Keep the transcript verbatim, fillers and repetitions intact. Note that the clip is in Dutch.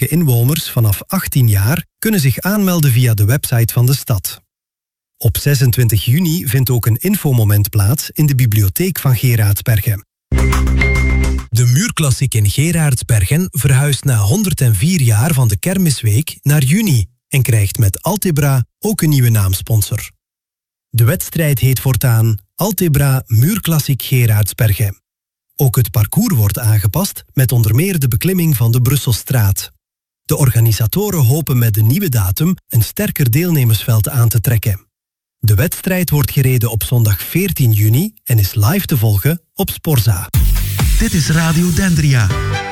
minderjarige inwoners vanaf achttien jaar kunnen zich aanmelden via de website van de stad. Op zesentwintig juni vindt ook een infomoment plaats in de bibliotheek van Geraardsbergen. De Muurklassiek in Geraardsbergen verhuist na honderdvier jaar van de Kermisweek naar juni en krijgt met Altebra ook een nieuwe naamsponsor. De wedstrijd heet voortaan Altebra Muurklassiek Geraardsbergen. Ook het parcours wordt aangepast met onder meer de beklimming van de Brusselstraat. De organisatoren hopen met de nieuwe datum een sterker deelnemersveld aan te trekken. De wedstrijd wordt gereden op zondag veertien juni en is live te volgen op Sporza. Dit is Radio Dendria.